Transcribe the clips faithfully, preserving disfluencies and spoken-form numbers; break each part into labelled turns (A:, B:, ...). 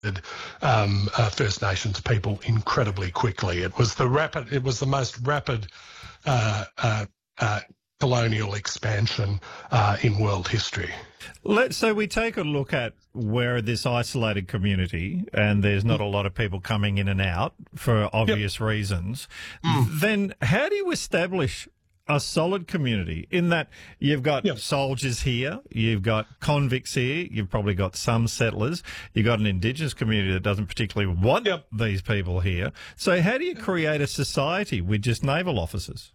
A: um, uh, First Nations people incredibly quickly. It was the rapid, it was the most rapid uh, uh, uh, colonial expansion uh, in world history.
B: Let's, so we take a look at where this isolated community, and there's not a lot of people coming in and out for obvious yep. reasons. Mm. Then how do you establish a solid community in that you've got yep. soldiers here, you've got convicts here, you've probably got some settlers, you've got an Indigenous community that doesn't particularly want yep. these people here. So how do you create a society with just naval officers?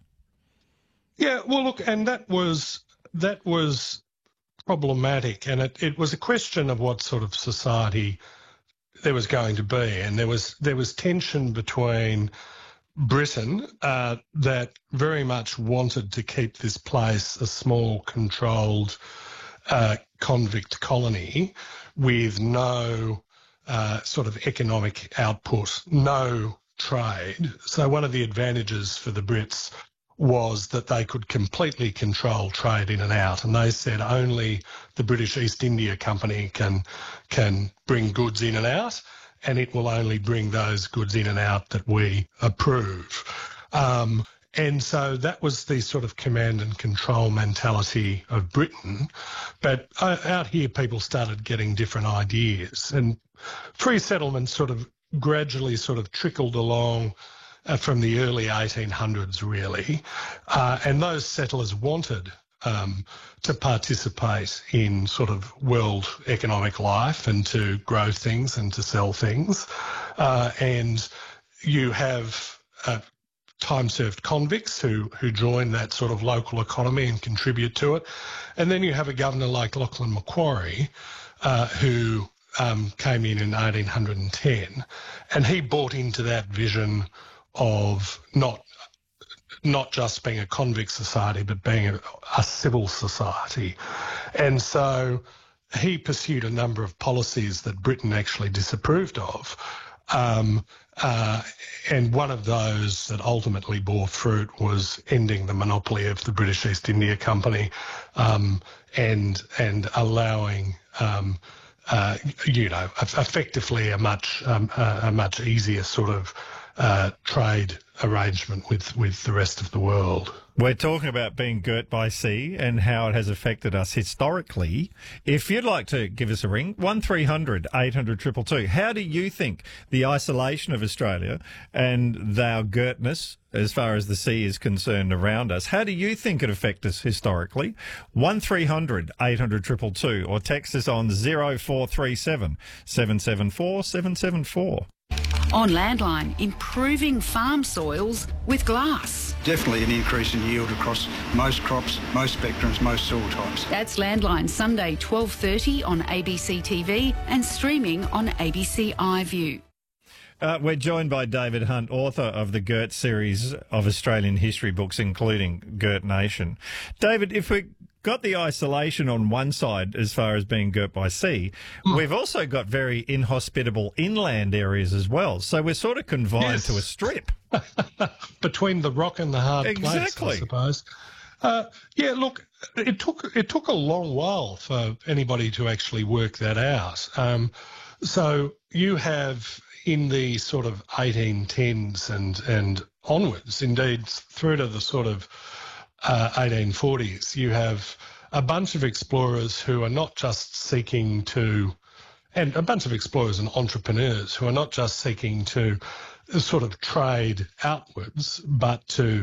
A: Yeah, well, look, and that was that was problematic, and it, it was a question of what sort of society there was going to be, and there was there was tension between Britain uh, that very much wanted to keep this place a small, controlled uh, convict colony with no uh, sort of economic output, no trade. So one of the advantages for the Brits was that they could completely control trade in and out, and they said only the British East India Company can can bring goods in and out, and it will only bring those goods in and out that we approve. Um, and so that was the sort of command and control mentality of Britain. But uh, out here, people started getting different ideas, and free settlement sort of gradually sort of trickled along Uh, from the early eighteen hundreds, really, uh, and those settlers wanted um, to participate in sort of world economic life and to grow things and to sell things. Uh, and you have uh, time-served convicts who, who join that sort of local economy and contribute to it. And then you have a governor like Lachlan Macquarie, uh, who um, came in in eighteen ten, and he bought into that vision of not not just being a convict society, but being a, a civil society. And so he pursued a number of policies that Britain actually disapproved of. Um, uh, and one of those that ultimately bore fruit was ending the monopoly of the British East India Company um, and and allowing um, uh, you know effectively a much um, a, a much easier sort of Uh, trade arrangement with, with the rest of the world.
B: We're talking about being girt by sea and how it has affected us historically. If you'd like to give us a ring, one three hundred eight hundred two two two. How do you think the isolation of Australia and our girdness, as far as the sea is concerned around us, how do you think it affects us historically? one three hundred eight hundred two two two, or text us on zero four three seven seven seven four seven seven four.
C: On Landline, improving farm soils with glass.
D: Definitely an increase in yield across most crops, most spectrums, most soil types.
C: That's Landline, Sunday twelve thirty on A B C T V and streaming on A B C iView.
B: Uh, we're joined by David Hunt, author of the Girt series of Australian history books, including Girt Nation. David, if we got the isolation on one side as far as being girt by sea, mm. we've also got very inhospitable inland areas as well. So we're sort of confined yes. to a strip.
A: Between the rock and the hard
B: exactly.
A: place, I suppose. Uh, yeah, look, it took it took a long while for anybody to actually work that out. Um, so you have in the sort of eighteen tens and, and onwards, indeed through to the sort of uh, eighteen forties, you have a bunch of explorers who are not just seeking to, and a bunch of explorers and entrepreneurs who are not just seeking to sort of trade outwards, but to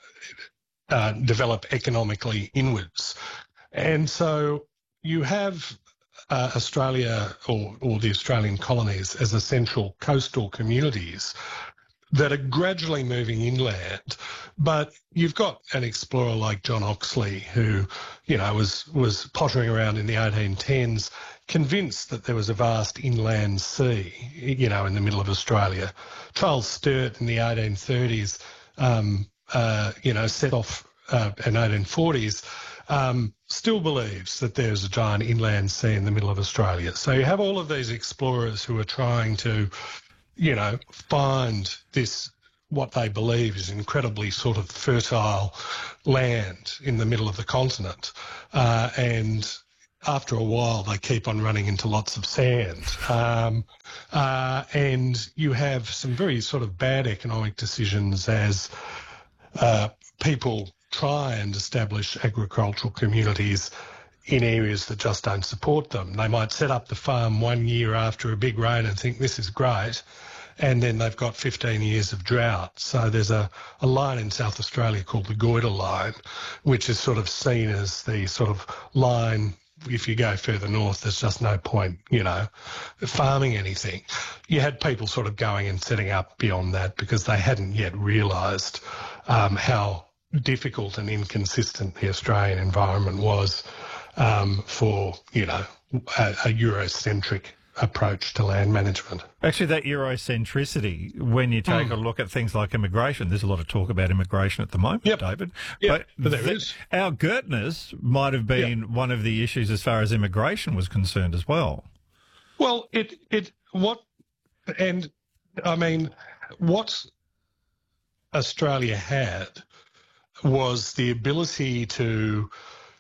A: uh, develop economically inwards. And so you have uh, Australia or, or the Australian colonies as essential coastal communities that are gradually moving inland. But you've got an explorer like John Oxley who, you know, was, was pottering around in the eighteen tens, convinced that there was a vast inland sea, you know, in the middle of Australia. Charles Sturt in the eighteen thirties, um, uh, you know, set off uh, in eighteen forties, um, still believes that there's a giant inland sea in the middle of Australia. So you have all of these explorers who are trying to, you know, find this, what they believe is incredibly sort of fertile land in the middle of the continent. Uh, and after a while, they keep on running into lots of sand. Um, uh, and you have some very sort of bad economic decisions as uh, people try and establish agricultural communities in areas that just don't support them. They might set up the farm one year after a big rain and think this is great, and then they've got fifteen years of drought. So there's a, a line in South Australia called the Goyder Line, which is sort of seen as the sort of line, if you go further north, there's just no point, you know, farming anything. You had people sort of going and setting up beyond that because they hadn't yet realised um, how difficult and inconsistent the Australian environment was um, for, you know, a, a Eurocentric approach to land management.
B: Actually, that Eurocentricity, when you take mm. a look at things like immigration, there's a lot of talk about immigration at the moment, yep. David.
A: Yep.
B: But
A: there
B: th-
A: is.
B: Our Gertners might have been yep. one of the issues as far as immigration was concerned as well.
A: Well, it, it, what, and I mean, what Australia had was the ability to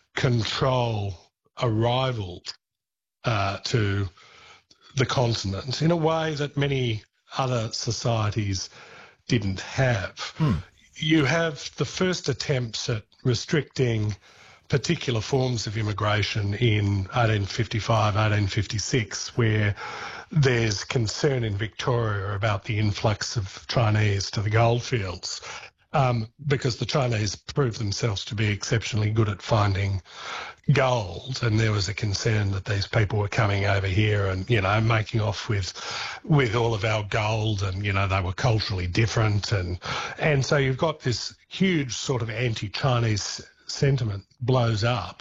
A: control arrival uh, to the continent in a way that many other societies didn't have. Hmm. You have the first attempts at restricting particular forms of immigration in eighteen fifty-five, eighteen fifty-six, where there's concern in Victoria about the influx of Chinese to the goldfields. Um, because the Chinese proved themselves to be exceptionally good at finding gold, and there was a concern that these people were coming over here and, you know, making off with with all of our gold, and, you know, they were culturally different, and and so you've got this huge sort of anti-Chinese sentiment blows up,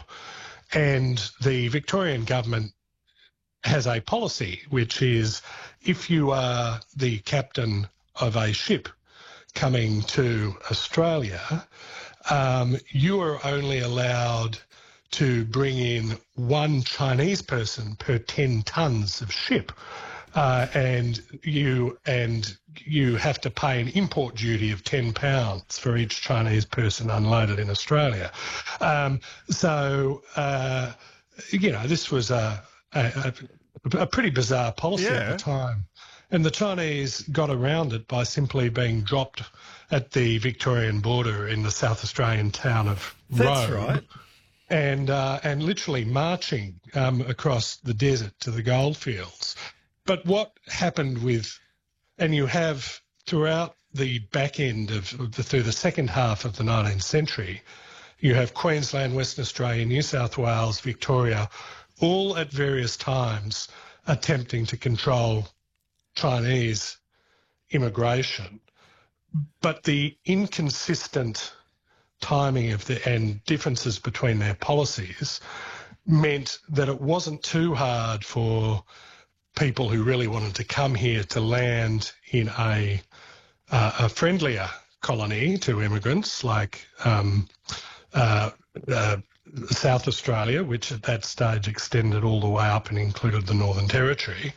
A: and the Victorian government has a policy which is, if you are the captain of a ship coming to Australia, um, you are only allowed to bring in one Chinese person per ten tonnes of ship, uh, and you and you have to pay an import duty of ten pounds for each Chinese person unloaded in Australia. Um, so uh, you know, this was a, a a pretty bizarre policy yeah. at the time. And the Chinese got around it by simply being dropped at the Victorian border in the South Australian town of
B: That's
A: Rome.
B: right.
A: And, uh, and literally marching um, across the desert to the goldfields. But what happened with, and you have throughout the back end of, of the, through the second half of the nineteenth century, you have Queensland, Western Australia, New South Wales, Victoria, all at various times attempting to control Chinese immigration, but the inconsistent timing of the and differences between their policies meant that it wasn't too hard for people who really wanted to come here to land in a uh, a friendlier colony to immigrants, like um, uh, uh, South Australia, which at that stage extended all the way up and included the Northern Territory.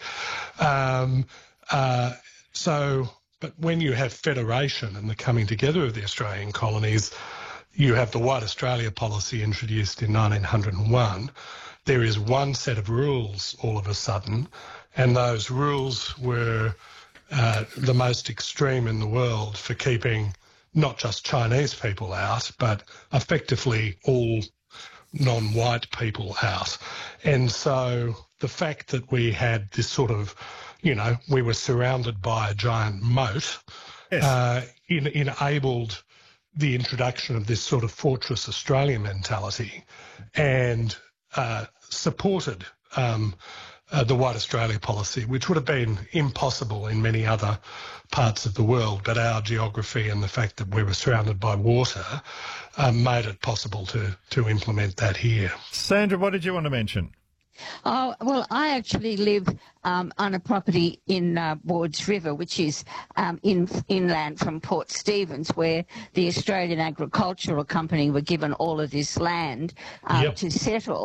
A: Um, uh, so, but when you have federation and the coming together of the Australian colonies, you have the White Australia policy introduced in nineteen oh one. There is one set of rules all of a sudden, and those rules were uh, the most extreme in the world for keeping not just Chinese people out, but effectively all non-white people out. And so the fact that we had this sort of, you know, we were surrounded by a giant moat, yes. uh, in, enabled the introduction of this sort of fortress Australia mentality, and uh, supported um, uh, the White Australia policy, which would have been impossible in many other parts of the world, but our geography and the fact that we were surrounded by water um, made it possible to, to implement that here.
B: Sandra, what did you want to mention?
E: Oh, well, I actually live um, on a property in uh, Wards River, which is um, in, inland from Port Stephens, where the Australian Agricultural Company were given all of this land um, yep. to settle.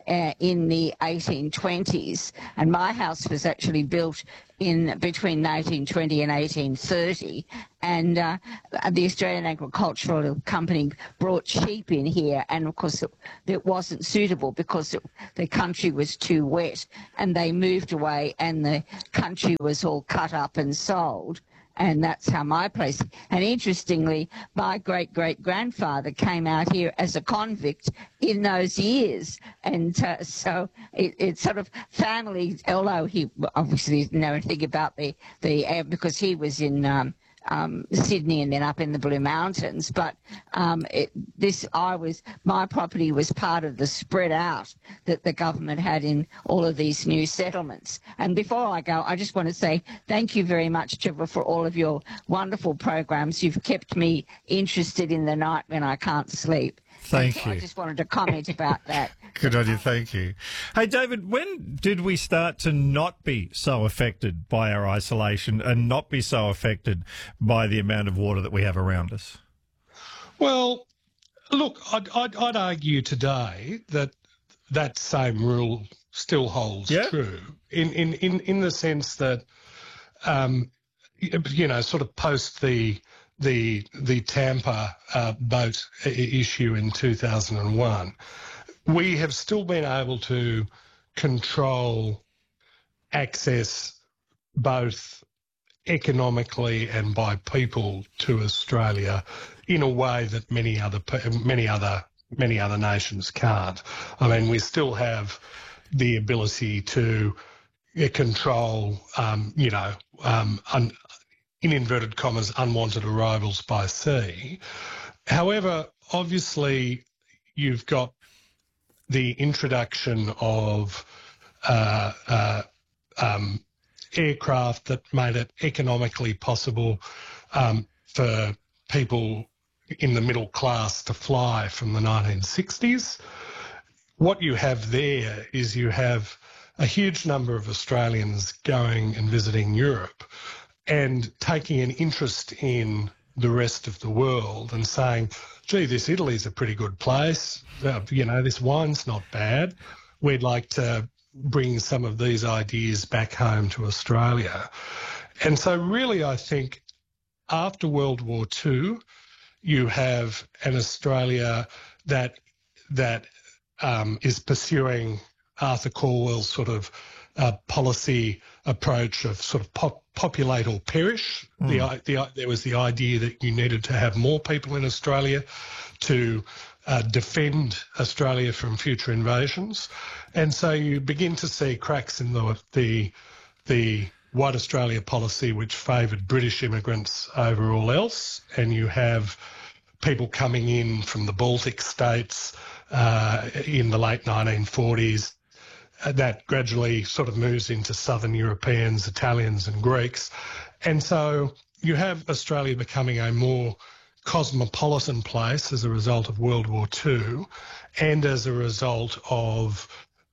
E: uh, in the eighteen twenties, and my house was actually built in between eighteen twenty and eighteen thirty, and uh, the Australian Agricultural Company brought sheep in here, and of course it, it wasn't suitable because it, the country was too wet, and they moved away, and the country was all cut up and sold. And that's how my place. And interestingly, my great-great-grandfather came out here as a convict in those years. And uh, so it, it's sort of family, although he obviously didn't know anything about the, the uh, because he was in um, um, Sydney and then up in the Blue Mountains. But um, it, this, I was, my property was part of the spread out that the government had in all of these new settlements. And before I go, I just want to say thank you very much, Trevor, for all of your wonderful programs. You've kept me interested in the night when I can't sleep.
B: Thank
E: so
B: you.
E: I just wanted to comment about that.
B: Good on you, thank you. Hey, David, when did we start to not be so affected by our isolation and not be so affected by the amount of water that we have around us?
A: Well, look, I'd, I'd, I'd argue today that that same rule still holds
B: yeah.
A: true in, in, in, in the sense that, um, you know, sort of post the the the Tampa uh, boat issue in two thousand one, we have still been able to control access both economically and by people to Australia in a way that many other many other many other nations can't. I mean, we still have the ability to control, um, you know, um, un, in inverted commas, unwanted arrivals by sea. However, obviously, you've got the introduction of uh, uh, um, aircraft that made it economically possible um, for people in the middle class to fly from the nineteen sixties. What you have there is you have a huge number of Australians going and visiting Europe and taking an interest in the rest of the world and saying, gee, this Italy's a pretty good place. Uh, you know, this wine's not bad. We'd like to bring some of these ideas back home to Australia. And so really, I think after World War Two, you have an Australia that that um, is pursuing Arthur Calwell's sort of uh, policy approach of sort of pop, populate or perish. Mm. The, the, there was the idea that you needed to have more people in Australia to uh, defend Australia from future invasions. And so you begin to see cracks in the the, the White Australia policy, which favoured British immigrants over all else, and you have people coming in from the Baltic states uh, in the late nineteen forties. Uh, that gradually sort of moves into Southern Europeans, Italians and Greeks. And so you have Australia becoming a more cosmopolitan place as a result of World War Two and as a result of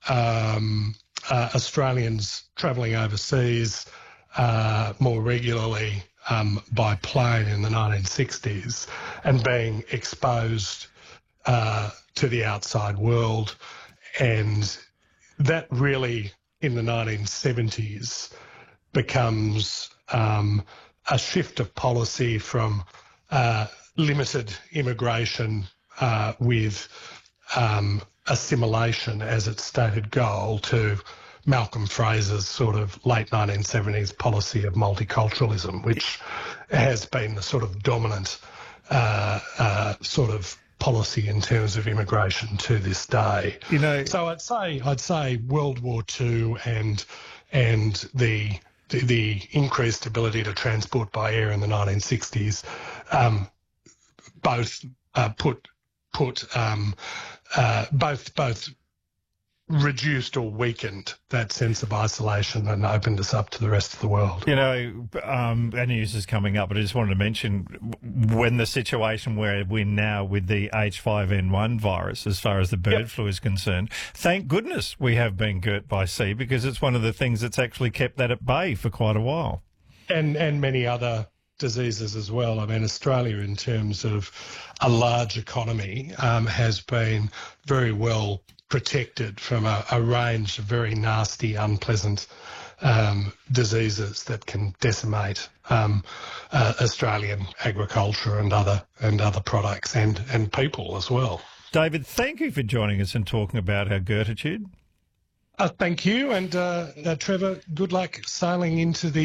A: um, uh, Australians travelling overseas uh, more regularly um, by plane in the nineteen sixties and being exposed uh, to the outside world. And that really, in the nineteen seventies, becomes um, a shift of policy from uh, limited immigration uh, with um, assimilation as its stated goal to Malcolm Fraser's sort of late nineteen seventies policy of multiculturalism, which has been the sort of dominant uh, uh, sort of policy in terms of immigration to this day.
B: You know,
A: so I'd say I'd say World War Two and and the the, the increased ability to transport by air in the nineteen sixties um, both uh, put put um, uh, both both reduced or weakened that sense of isolation and opened us up to the rest of the world.
B: You know, um, our news is coming up, but I just wanted to mention when the situation where we're now with the H five N one virus, as far as the bird yep. flu is concerned, thank goodness we have been girt by sea, because it's one of the things that's actually kept that at bay for quite a while.
A: And and many other diseases as well. I mean, Australia, in terms of a large economy, um, has been very well protected from a, a range of very nasty, unpleasant um, diseases that can decimate um, uh, Australian agriculture and other and other products and, and people as well.
B: David, thank you for joining us and talking about our Gertitude.
A: Uh, thank you, and uh, uh, Trevor, good luck sailing into the